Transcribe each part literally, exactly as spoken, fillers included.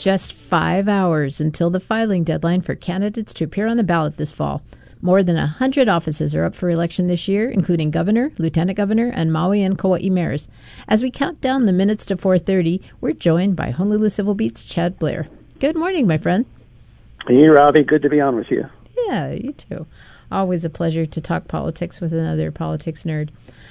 just five hours until the filing deadline for candidates to appear on the ballot this fall. More than one hundred offices are up for election this year, including governor, lieutenant governor, and Maui and Kauai mayors. As we count down the minutes to four thirty, we're joined by Honolulu Civil Beat's Chad Blair. Good morning, my friend. Hey, Robbie. Good to be on with you. Yeah, you too. Always a pleasure to talk politics with another politics nerd.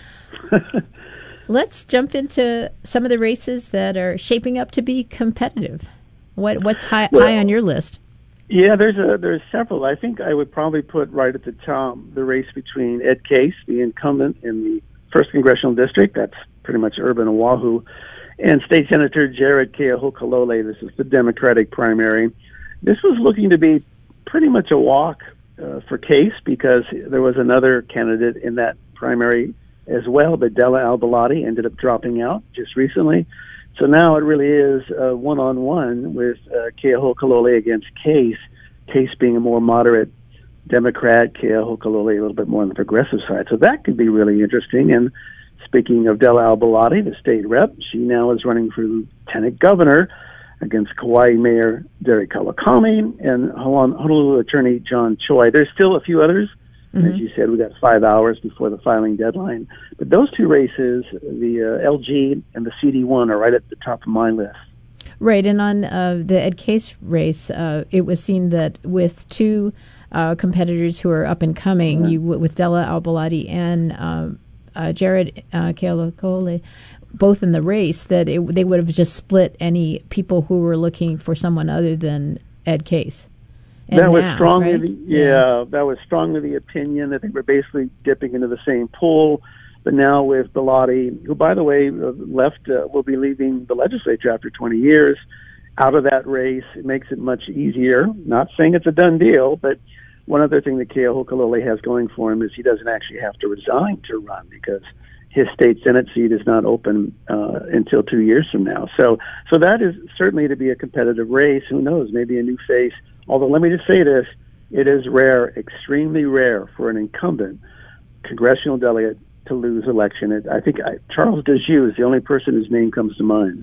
Let's jump into some of the races that are shaping up to be competitive. What What's high, well, high on your list? Yeah, there's a, there's several. I think I would probably put right at the top the race between Ed Case, the incumbent in the first Congressional District, that's pretty much urban Oahu, and State Senator Jared Keahokalole. This is the Democratic primary. This was looking to be pretty much a walk uh, for Case because there was another candidate in that primary as well, but Della Al-Baladi ended up dropping out just recently. So now it really is uh, one-on-one with uh, Keahokalole against Case, Case being a more moderate Democrat, Keahokalole a little bit more on the progressive side. So that could be really interesting. And speaking of Della Al-Baladi, the state rep, she now is running for lieutenant governor against Kauai Mayor Derek Kawakami and Honolulu Attorney John Choi. There's still a few others. Mm-hmm. As you said, we got five hours before the filing deadline. But those two races, the uh, L G and the C D one, are right at the top of my list. Right, and on uh, the Ed Case race, uh, it was seen that with two uh, competitors who are up and coming, mm-hmm. you with Della Al-Baladi and uh, uh, Jared uh, Keahokalole, both in the race, that it, they would have just split any people who were looking for someone other than Ed Case. And that was now, strongly, right? the, yeah, yeah, that was strongly the opinion that they were basically dipping into the same pool. But now with Baladi, who, by the way, uh, left, uh, will be leaving the legislature after twenty years, out of that race, it makes it much easier. Not saying it's a done deal, but one other thing that Keahokalole has going for him is he doesn't actually have to resign to run because his state Senate seat is not open uh, until two years from now. So, so that is certainly to be a competitive race. Who knows? Maybe a new face. Although, let me just say this, it is rare, extremely rare for an incumbent congressional delegate to lose election. It, I think I, Charles Dejoux is the only person whose name comes to mind.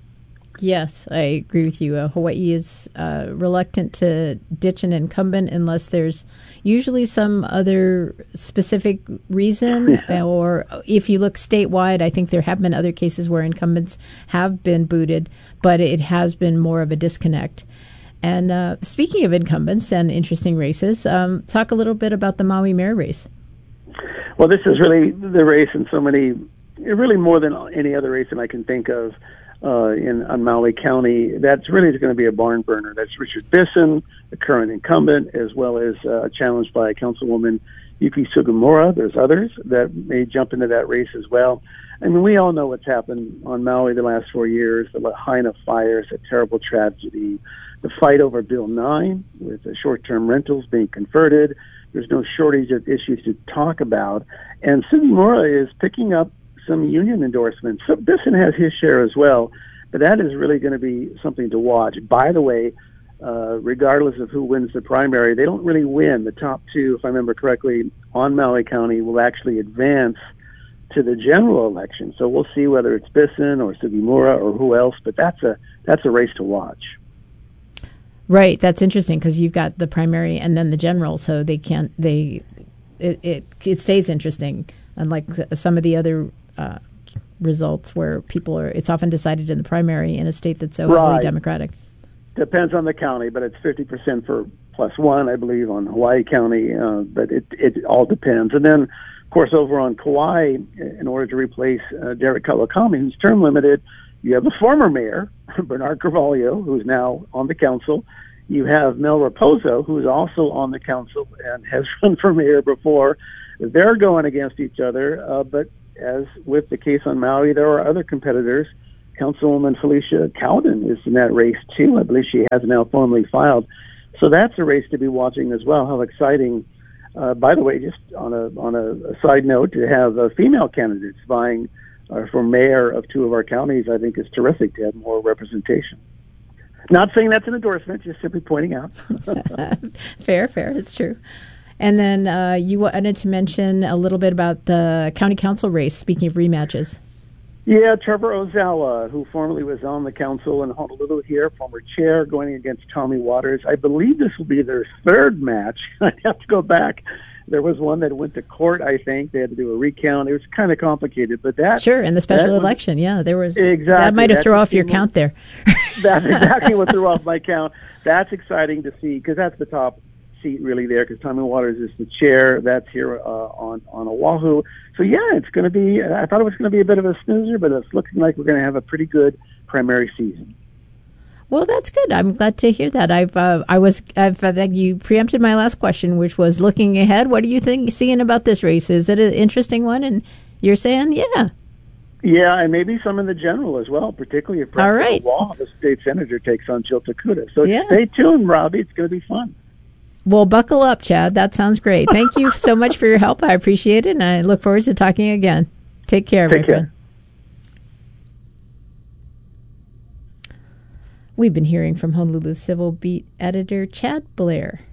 Yes, I agree with you. Uh, Hawaii is uh, reluctant to ditch an incumbent unless there's usually some other specific reason. Yeah. Or if you look statewide, I think there have been other cases where incumbents have been booted, but it has been more of a disconnect. And uh, speaking of incumbents and interesting races, um, talk a little bit about the Maui mayor race. Well, this is really the race in so many, really more than any other race that I can think of uh, in on Maui County. That's really going to be a barn burner. That's Richard Bisson, the current incumbent, as well as uh, challenged by Councilwoman Yuki Sugimura. There's others that may jump into that race as well. I mean, we all know what's happened on Maui the last four years, the Lahaina fires, a terrible tragedy, the fight over Bill nine with the short-term rentals being converted. There's no shortage of issues to talk about. And Sugimura is picking up some union endorsements. So Bisson has his share as well, but that is really going to be something to watch. By the way, uh, regardless of who wins the primary, they don't really win. The top two, if I remember correctly, on Maui County will actually advance to the general election. So we'll see whether it's Bisson or Sugimura or who else, but that's a that's a race to watch. Right, that's interesting because you've got the primary and then the general, so they can't they it it, it stays interesting, unlike some of the other uh, results where people are. It's often decided in the primary in a state that's so right. heavily Democratic. Depends on the county, but it's fifty percent for plus one, I believe, on Hawaii County. Uh, but it it all depends, and then of course over on Kauai, in order to replace uh, Derek Kawakami, who's term limited. You have the former mayor, Bernard Carvalho, who's now on the council. You have Mel Raposo, who's also on the council and has run for mayor before. They're going against each other, uh, but as with the case on Maui, there are other competitors. Councilwoman Felicia Cowden is in that race, too. I believe she has now formally filed. So that's a race to be watching as well. How exciting. Uh, by the way, just on a on a, a side note, to have uh, female candidates vying Uh, for mayor of two of our counties, I think is terrific to have more representation. Not saying that's an endorsement, just simply pointing out. Fair, fair. It's true. And then uh, you wanted to mention a little bit about the county council race, speaking of rematches. Yeah, Trevor Ozawa, who formerly was on the council in Honolulu here, former chair, going against Tommy Waters. I believe this will be their third match. I have to go back. There was one that went to court, I think. They had to do a recount. It was kind of complicated, but that... Sure, in the special was, election, yeah, there was... Exactly. That might have that thrown off your count there. That's exactly what threw off my count. That's exciting to see, because that's the top seat really there, because Tommy Waters is the chair. That's here uh, on, on Oahu. So, yeah, it's going to be... I thought it was going to be a bit of a snoozer, but it's looking like we're going to have a pretty good primary season. Well, that's good. I'm glad to hear that. I've, uh, I was, I've, uh, you preempted my last question, which was looking ahead. What are you think, seeing about this race? Is it an interesting one? And you're saying, yeah. Yeah, and maybe some in the general as well, particularly if President right. Law, the state senator, takes on Jill Takuda. So yeah. stay tuned, Robbie. It's going to be fun. Well, buckle up, Chad. That sounds great. Thank you so much for your help. I appreciate it, and I look forward to talking again. Take care, Take my care. friend. We've been hearing from Honolulu Civil Beat editor Chad Blair.